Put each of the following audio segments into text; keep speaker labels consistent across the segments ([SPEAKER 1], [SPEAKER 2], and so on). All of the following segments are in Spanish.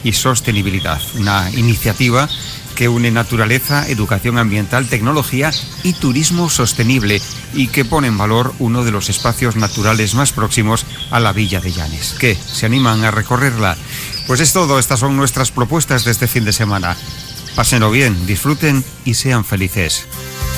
[SPEAKER 1] y Sostenibilidad, una iniciativa que une naturaleza, educación ambiental, tecnología y turismo sostenible y que pone en valor uno de los espacios naturales más próximos a la Villa de Llanes. ¿Qué? ¿Se animan a recorrerla? Pues es todo, estas son nuestras propuestas de este fin de semana. Pásenlo bien, disfruten y sean felices.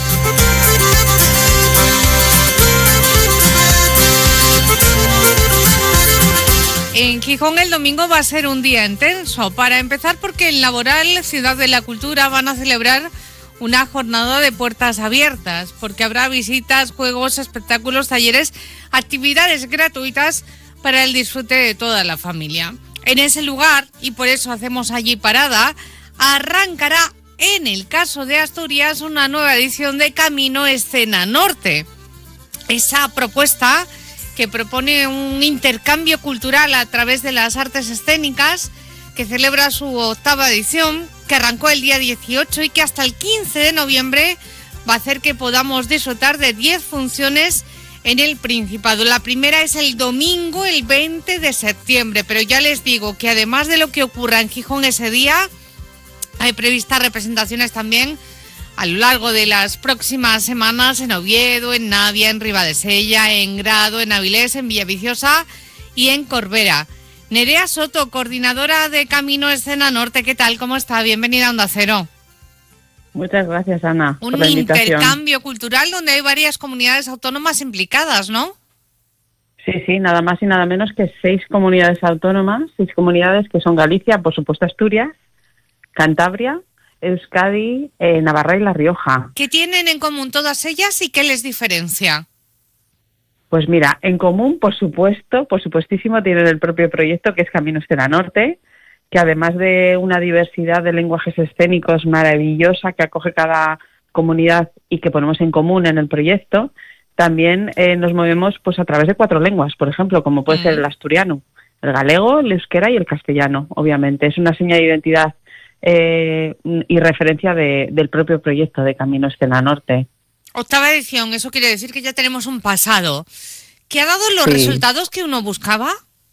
[SPEAKER 2] En Gijón el domingo va a ser un día intenso. Para empezar, porque en Laboral, Ciudad de la Cultura, van a celebrar una jornada de puertas abiertas, porque habrá visitas, juegos, espectáculos, talleres, actividades gratuitas para el disfrute de toda la familia. En ese lugar, y por eso hacemos allí parada, arrancará, en el caso de Asturias, una nueva edición de Camino Escena Norte. Esa propuesta que propone un intercambio cultural a través de las artes escénicas, que celebra su 8ª edición, que arrancó el día 18 y que hasta el 15 de noviembre va a hacer que podamos disfrutar de 10 funciones en el Principado. La primera es el domingo, el 20 de septiembre, pero ya les digo que además de lo que ocurra en Gijón ese día, hay previstas representaciones también a lo largo de las próximas semanas en Oviedo, en Navia, en Ribadesella, en Grado, en Avilés, en Villaviciosa y en Corbera. Nerea Soto, coordinadora de Camino Escena Norte, ¿qué tal? ¿Cómo está? Bienvenida a Onda Cero.
[SPEAKER 3] Muchas gracias, Ana,
[SPEAKER 2] por
[SPEAKER 3] la invitación.
[SPEAKER 2] Un intercambio cultural donde hay varias comunidades autónomas implicadas, ¿no?
[SPEAKER 3] Sí, nada más y nada menos que 6 comunidades autónomas, 6 comunidades que son Galicia, por supuesto Asturias, Cantabria, Euskadi, Navarra y La Rioja.
[SPEAKER 2] ¿Qué tienen en común todas ellas y qué les diferencia?
[SPEAKER 3] Pues mira, en común, por supuestísimo, tienen el propio proyecto que es Camino Escena Norte, que además de una diversidad de lenguajes escénicos maravillosa que acoge cada comunidad y que ponemos en común en el proyecto, también nos movemos pues a través de 4 lenguas, por ejemplo, como puede ser el asturiano, el galego, el euskera y el castellano, obviamente. Es una seña de identidad y referencia del propio proyecto de Camino Escena Norte.
[SPEAKER 2] 8ª edición, eso quiere decir que ya tenemos un pasado. ¿Qué ha dado los resultados que uno buscaba?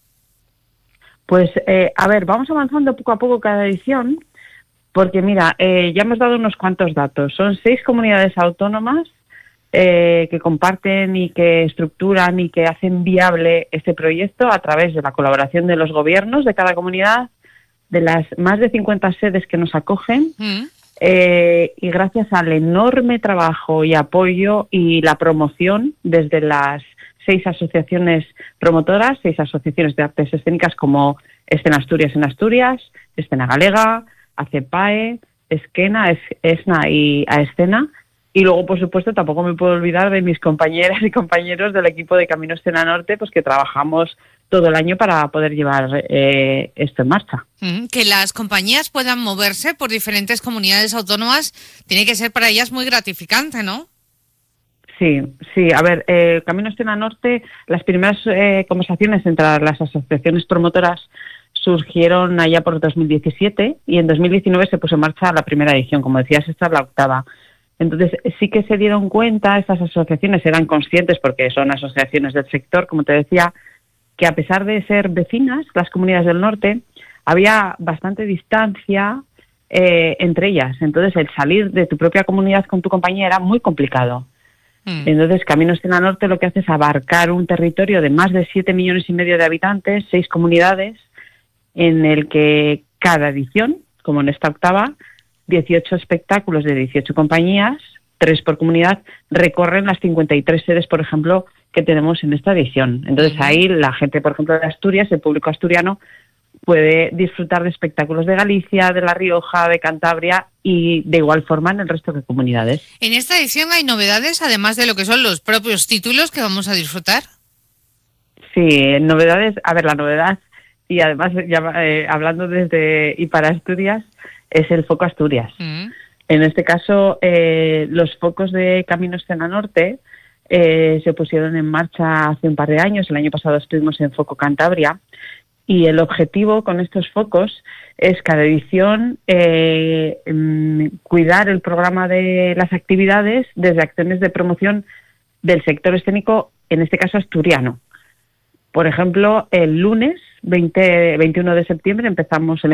[SPEAKER 3] Pues, a ver, vamos avanzando poco a poco cada edición, porque mira, ya hemos dado unos cuantos datos. Son 6 comunidades autónomas que comparten y que estructuran y que hacen viable este proyecto a través de la colaboración de los gobiernos de cada comunidad, de las más de 50 sedes que nos acogen, y gracias al enorme trabajo y apoyo y la promoción desde las 6 asociaciones promotoras, 6 asociaciones de artes escénicas como Escena Asturias en Asturias, Escena Galega, ACEPAE, Esquena, ESNA y AEscena. Y luego, por supuesto, tampoco me puedo olvidar de mis compañeras y compañeros del equipo de Camino Escena Norte, pues que trabajamos todo el año para poder llevar esto en marcha.
[SPEAKER 2] Que las compañías puedan moverse por diferentes comunidades autónomas tiene que ser para ellas muy gratificante, ¿no?
[SPEAKER 3] Sí. A ver, Camino Escena Norte, las primeras conversaciones entre las asociaciones promotoras surgieron allá por 2017 y en 2019 se puso en marcha la primera edición. Como decías, esta es la 8ª. Entonces, sí que se dieron cuenta, estas asociaciones eran conscientes, porque son asociaciones del sector, como te decía, que a pesar de ser vecinas, las comunidades del norte, había bastante distancia entre ellas. Entonces, el salir de tu propia comunidad con tu compañía era muy complicado. Entonces, Camino Escena Norte lo que hace es abarcar un territorio de más de 7,5 millones de habitantes, 6 comunidades, en el que cada edición, como en esta 8ª, 18 espectáculos de 18 compañías, 3 por comunidad, recorren las 53 sedes, por ejemplo, que tenemos en esta edición. Entonces ahí la gente, por ejemplo, de Asturias, el público asturiano, puede disfrutar de espectáculos de Galicia, de La Rioja, de Cantabria y de igual forma en el resto de comunidades.
[SPEAKER 2] En esta edición hay novedades, además de lo que son los propios títulos que vamos a disfrutar.
[SPEAKER 3] Sí, novedades. A ver, la novedad, y además ya hablando desde y para Asturias, es el Foco Asturias. En este caso, los focos de Camino Escena Norte se pusieron en marcha hace un par de años. El año pasado estuvimos en Foco Cantabria. Y el objetivo con estos focos es cada edición cuidar el programa de las actividades desde acciones de promoción del sector escénico, en este caso asturiano. Por ejemplo, el lunes 21 de septiembre empezamos el